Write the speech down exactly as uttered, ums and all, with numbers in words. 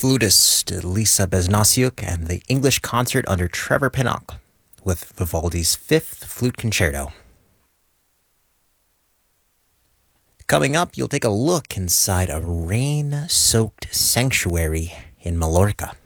flutist Lisa Besnasiuk and the English Concert under Trevor Pinnock with Vivaldi's Fifth Flute Concerto. Coming up, you'll take a look inside a rain-soaked sanctuary in Mallorca.